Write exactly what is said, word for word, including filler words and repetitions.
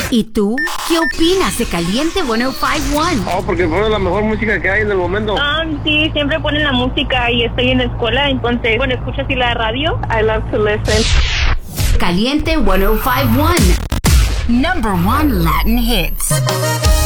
¿Y tú? ¿Qué opinas de Caliente ciento cincuenta y uno? Oh, porque fue la mejor música que hay en el momento. Um, sí, siempre ponen la música y estoy en la escuela, entonces, bueno, escucho así la radio. I love to listen. Caliente ciento cincuenta y uno. Number one Latin hits.